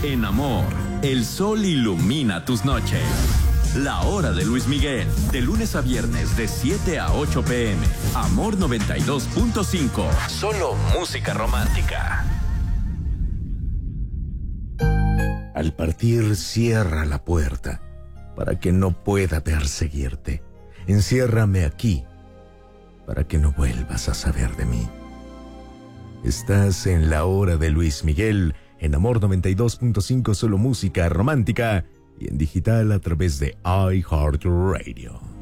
En Amor, el sol ilumina tus noches. La hora de Luis Miguel, de lunes a viernes de 7 a 8 p.m. Amor 92.5. Solo música romántica. Al partir, cierra la puerta para que no pueda perseguirte. Enciérrame aquí para que no vuelvas a saber de mí. Estás en la hora de Luis Miguel, en Amor 92.5, solo música romántica, y en digital a través de iHeartRadio.